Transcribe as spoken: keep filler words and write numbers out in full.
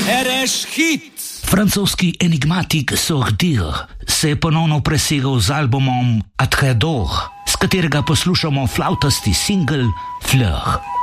Ereš hit! Francoski enigmatik Sordir se je ponovno presegal z albumom Atredor, s katerega poslušamo flavtasti singel Fleur.